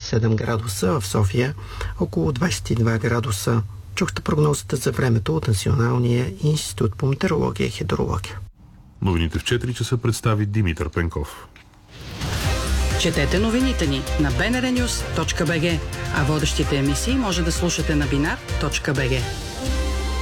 27 градуса, в София около 22 градуса. Чухте прогнозата за времето от Националния институт по метеорология и хидрология. Новините в 4 часа представи Димитър Пенков. Четете новините ни на bnrnews.bg, а водещите емисии може да слушате на binar.bg.